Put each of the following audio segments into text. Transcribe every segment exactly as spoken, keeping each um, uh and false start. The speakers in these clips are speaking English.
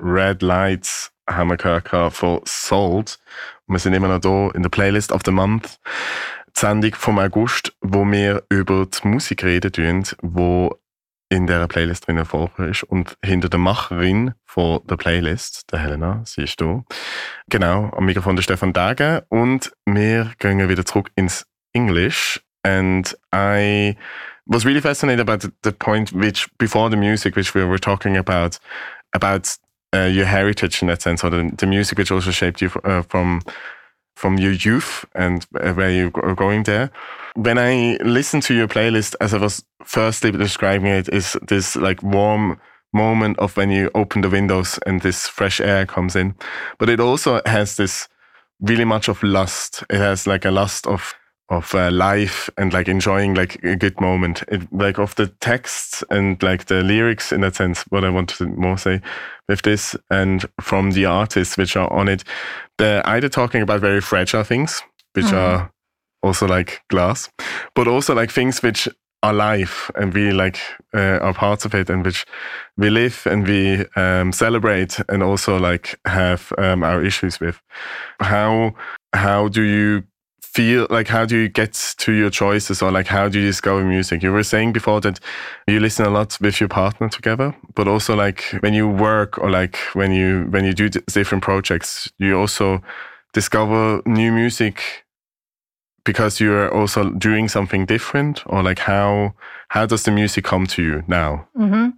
Red Lights, Hammerkirker von Salt. Wir sind immer noch hier in der Playlist of the Month. Die Sendung vom August, wo wir über die Musik reden, die in dieser Playlist drin vorkommt ist. Und hinter der Macherin von der Playlist, der Helena, sie ist da. Genau, am Mikrofon der Stefan Degen. Und wir gehen wieder zurück ins English. And I was really fascinated about the, the point which, before the music, which we were talking about, about uh, your heritage in that sense, or the, the music which also shaped you uh, from from your youth and uh, where you were going there. When I listened to your playlist, as I was firstly describing it, is this like warm moment of when you open the windows and this fresh air comes in. But it also has this really much of lust. It has like a lust of of uh, life and like enjoying like a good moment. It, like of the texts and like the lyrics in that sense, what I want to more say with this, and from the artists which are on it, they're either talking about very fragile things, which mm. are also like glass, but also like things which are life and we like uh, are parts of it and which we live and we um, celebrate and also like have um, our issues with. How how do you feel, like how do you get to your choices, or like how do you discover music? You were saying before that you listen a lot with your partner together, but also like when you work or like when you when you do different projects, you also discover new music because you're also doing something different, or like how how does the music come to you now? Mm-hmm.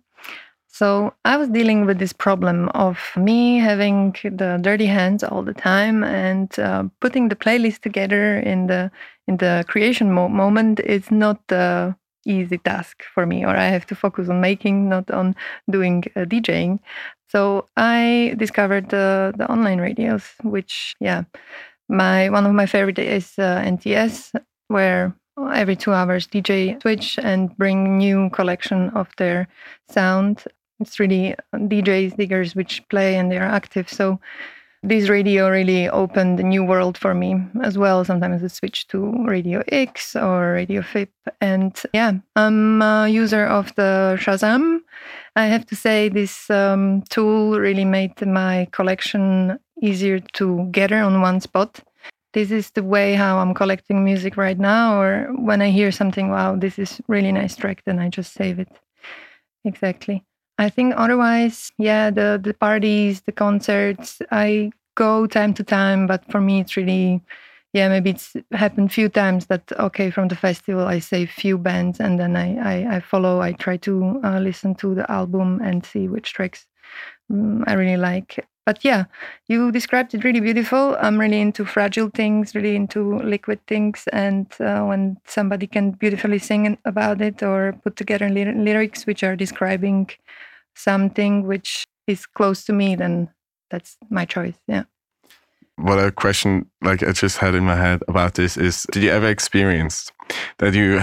So I was dealing with this problem of me having the dirty hands all the time, and uh, putting the playlist together in the in the creation mo- moment is not the easy task for me, or I have to focus on making, not on doing uh, DJing. So I discovered the the online radios, which yeah, my one of my favorite is uh, N T S, where every two hours D J switch and bring new collection of their sound. It's really D Js, diggers, which play and they're active. So this radio really opened a new world for me as well. Sometimes I switch to Radio X or Radio F I P. And yeah, I'm a user of the Shazam. I have to say this um, tool really made my collection easier to gather on one spot. This is the way how I'm collecting music right now. Or when I hear something, wow, this is really nice track, then I just save it. Exactly. I think otherwise, yeah, the, the parties, the concerts, I go time to time, but for me it's really, yeah, maybe it's happened a few times that, okay, from the festival I save few bands and then I, I, I follow, I try to uh, listen to the album and see which tracks um, I really like. But yeah, you described it really beautiful. I'm really into fragile things, really into liquid things. And uh, when somebody can beautifully sing about it or put together ly- lyrics which are describing something which is close to me, then that's my choice. Yeah. What a question like I just had in my head about this is, did you ever experience that you